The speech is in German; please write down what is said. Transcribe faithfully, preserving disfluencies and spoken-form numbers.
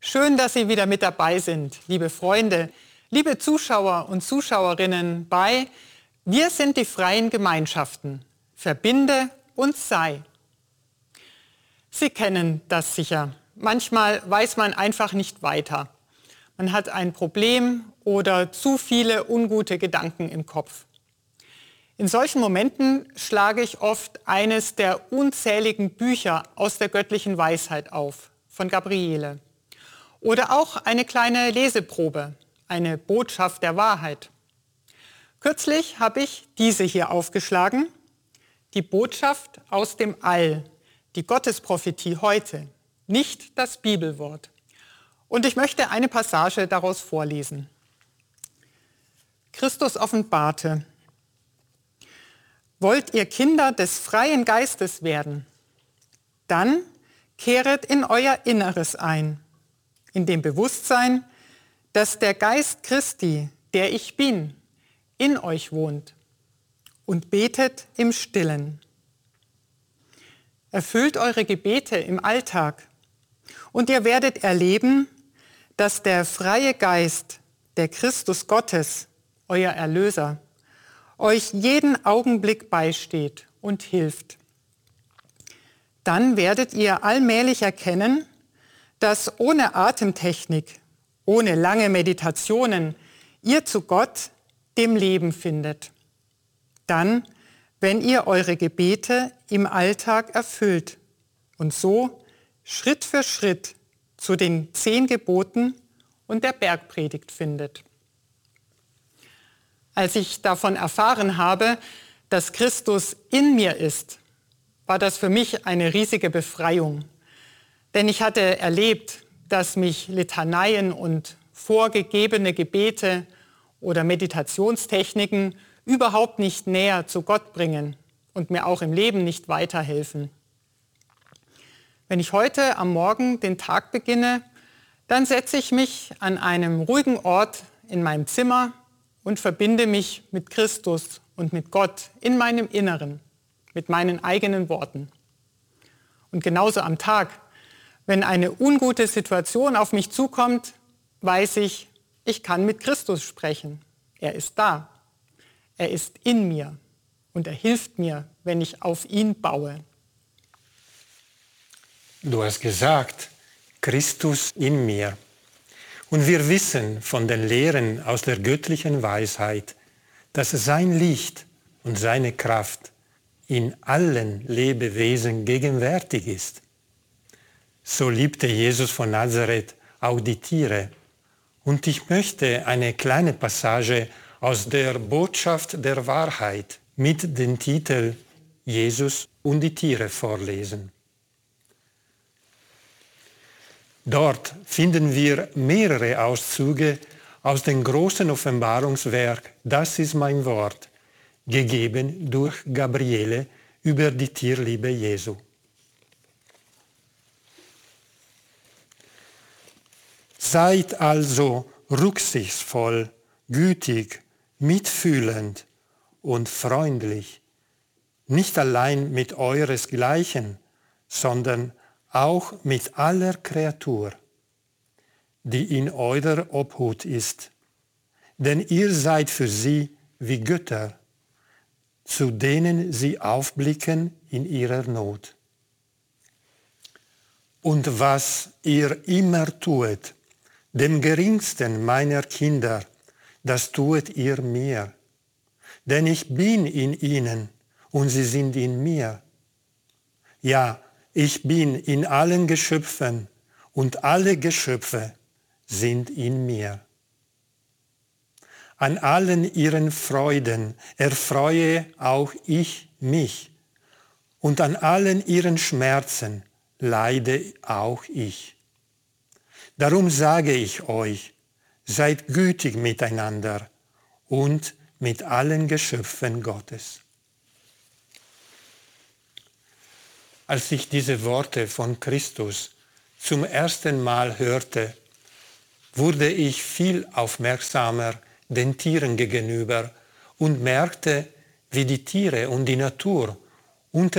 Schön, dass Sie wieder mit dabei sind, liebe Freunde, liebe Zuschauer und Zuschauerinnen bei Wir sind die freien Gemeinschaften. Verbinde und sei. Sie kennen das sicher. Manchmal weiß man einfach nicht weiter. Man hat ein Problem oder zu viele ungute Gedanken im Kopf. In solchen Momenten schlage ich oft eines der unzähligen Bücher aus der göttlichen Weisheit auf, von Gabriele. Oder auch eine kleine Leseprobe, eine Botschaft der Wahrheit. Kürzlich habe ich diese hier aufgeschlagen, die Botschaft aus dem All, die Gottesprophetie heute, nicht das Bibelwort. Und ich möchte eine Passage daraus vorlesen. Christus offenbarte: Wollt ihr Kinder des freien Geistes werden? Dann kehret in euer Inneres ein, in dem Bewusstsein, dass der Geist Christi, der ich bin, in euch wohnt, und betet im Stillen. Erfüllt eure Gebete im Alltag und ihr werdet erleben, dass der freie Geist, der Christus Gottes, euer Erlöser, euch jeden Augenblick beisteht und hilft. Dann werdet ihr allmählich erkennen, dass ohne Atemtechnik, ohne lange Meditationen, ihr zu Gott, dem Leben findet. Dann, wenn ihr eure Gebete im Alltag erfüllt und so Schritt für Schritt zu den zehn Geboten und der Bergpredigt findet. Als ich davon erfahren habe, dass Christus in mir ist, war das für mich eine riesige Befreiung. Denn ich hatte erlebt, dass mich Litaneien und vorgegebene Gebete oder Meditationstechniken überhaupt nicht näher zu Gott bringen und mir auch im Leben nicht weiterhelfen. Wenn ich heute am Morgen den Tag beginne, dann setze ich mich an einem ruhigen Ort in meinem Zimmer und verbinde mich mit Christus und mit Gott in meinem Inneren, mit meinen eigenen Worten. Und genauso am Tag, wenn eine ungute Situation auf mich zukommt, weiß ich, ich kann mit Christus sprechen. Er ist da. Er ist in mir und er hilft mir, wenn ich auf ihn baue. Du hast gesagt, Christus in mir. Und wir wissen von den Lehren aus der göttlichen Weisheit, dass sein Licht und seine Kraft in allen Lebewesen gegenwärtig ist. So liebte Jesus von Nazareth auch die Tiere. Und ich möchte eine kleine Passage aus der Botschaft der Wahrheit mit dem Titel Jesus und die Tiere vorlesen. Dort finden wir mehrere Auszüge aus dem großen Offenbarungswerk Das ist mein Wort, gegeben durch Gabriele über die Tierliebe Jesu. Seid also rücksichtsvoll, gütig, mitfühlend und freundlich, nicht allein mit euresgleichen, sondern auch mit aller Kreatur, die in eurer Obhut ist. Denn ihr seid für sie wie Götter, zu denen sie aufblicken in ihrer Not. Und was ihr immer tuet, dem geringsten meiner Kinder, das tuet ihr mir. Denn ich bin in ihnen und sie sind in mir. Ja, ich bin in allen Geschöpfen und alle Geschöpfe sind in mir. An allen ihren Freuden erfreue auch ich mich und an allen ihren Schmerzen leide auch ich. Darum sage ich euch, seid gütig miteinander und mit allen Geschöpfen Gottes. Als ich diese Worte von Christus zum ersten Mal hörte, wurde ich viel aufmerksamer den Tieren gegenüber und merkte, wie die Tiere und die Natur unter